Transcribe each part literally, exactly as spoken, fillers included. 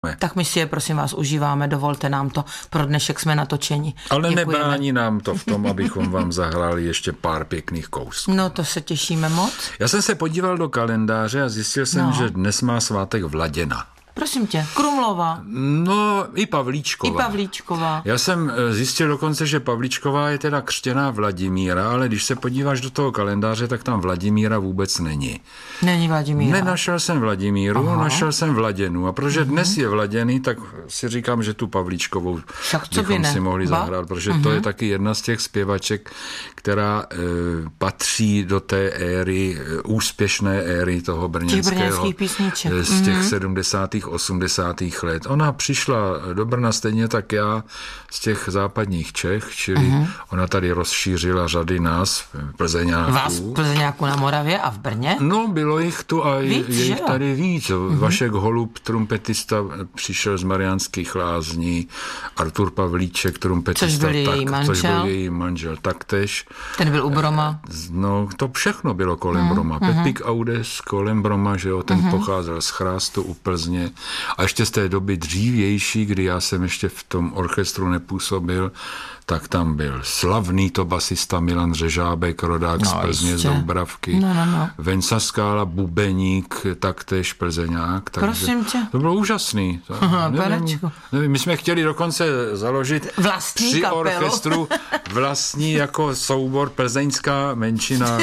Tak my si je, prosím vás, užíváme, dovolte nám to, pro dnešek jsme natočeni. Ale Děkujeme. Nebrání nám to v tom, abychom vám zahráli ještě pár pěkných kousků. No to se těšíme moc. Já jsem se podíval do kalendáře a zjistil jsem, no. že dnes má svátek Vladěna. Prosím tě, Krumlova. No, i Pavlíčková. I Pavlíčková. Já jsem zjistil dokonce, že Pavlíčková je teda křtěná Vladimíra, ale když se podíváš do toho kalendáře, tak tam Vladimíra vůbec není. Není Vladimíra. Nenašel jsem Vladimíru, Aha. našel jsem Vladěnu. A protože uh-huh. dnes je Vladěný, tak si říkám, že tu Pavlíčkovou bychom si mohli ba? zahrát, protože uh-huh. to je taky jedna z těch zpěvaček, která e, patří do té éry, e, úspěšné éry toho brněnského. Z těch uh-huh. sedmdesátých osmdesátých let. Ona přišla do Brna stejně tak já z těch západních Čech, čili uh-huh. ona tady rozšířila řady nás, Plzeňáků. Vás Plzeňáků na Moravě a v Brně? No, bylo jich tu a víc, je jich tady víc. Uh-huh. Vašek Holub, trumpetista, přišel z Mariánských Lázní, Artur Pavlíček, trumpetista, což byl, tak, její manžel. což byl její manžel taktéž. Ten byl u Broma? No, to všechno bylo kolem uh-huh. Broma. Uh-huh. Pepík Audes kolem Broma, že jo, ten uh-huh. pocházel z Chrástu u Plzně. A ještě z té doby dřívější, kdy já jsem ještě v tom orchestru nepůsobil, tak tam byl slavný to basista Milan Řežábek, rodák no, z Plzně, z Dombravky. No, no, no. Venca Skála, bubeník, taktéž Plzeňák. Prosím tě. To bylo úžasný. To, Aha, nevím, nevím, my jsme chtěli dokonce založit vlastní při kapelu. orchestru vlastní jako soubor plzeňská menšina.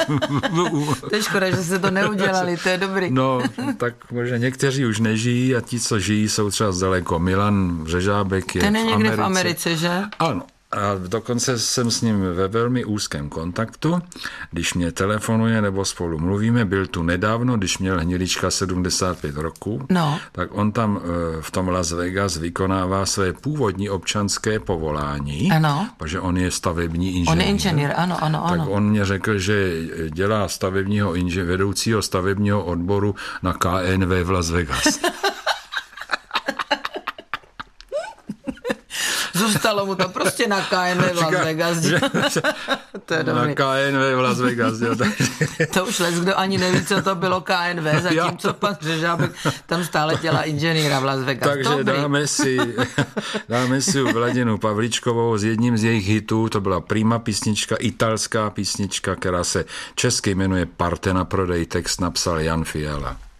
To je škoda, že se to neudělali, to je dobrý. No, tak možná někteří už nežijí a ti, co žijí, jsou třeba zdaleko. Milan Řežábek je Ten je v někde Americe. v Americe, že? Ano. A dokonce jsem s ním ve velmi úzkém kontaktu, když mě telefonuje nebo spolu mluvíme, byl tu nedávno, když měl Hnilička sedmdesát pět roků, no. tak on tam v tom Las Vegas vykonává své původní občanské povolání, ano. protože on je stavební inženýr. On je inženýr, ano, ano, ano. Tak on mě řekl, že dělá stavebního inženýra, vedoucího stavebního odboru na K N V v Las Vegas. Zůstalo mu to prostě na K N V v Las Vegas. To je dobrý. Na K N V v Las Vegas. Jo, to už les, kdo ani neví, co to bylo K N V, zatímco pan Řežábek tam stále dělá inženýra v Las Vegas. Takže dobrý. dáme si, dáme si Vladěnu Pavlíčkovou s jedním z jejich hitů, to byla prima písnička, italská písnička, která se česky jmenuje Parte na prodej, text napsal Jan Fiala.